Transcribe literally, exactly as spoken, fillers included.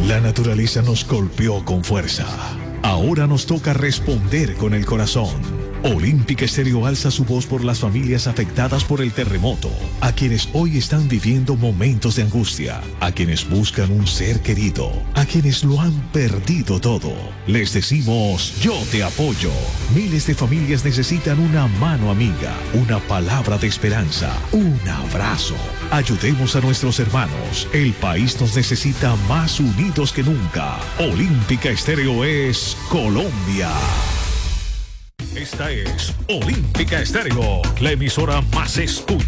La naturaleza nos golpeó con fuerza. Ahora nos toca responder con el corazón. Olímpica Estéreo alza su voz por las familias afectadas por el terremoto, a quienes hoy están viviendo momentos de angustia, a quienes buscan un ser querido, a quienes lo han perdido todo. Les decimos, yo te apoyo. Miles de familias necesitan una mano amiga, una palabra de esperanza, un abrazo. Ayudemos a nuestros hermanos. El país nos necesita más unidos que nunca. Olímpica Estéreo es Colombia. Esta es Olímpica Estéreo, la emisora más escuchada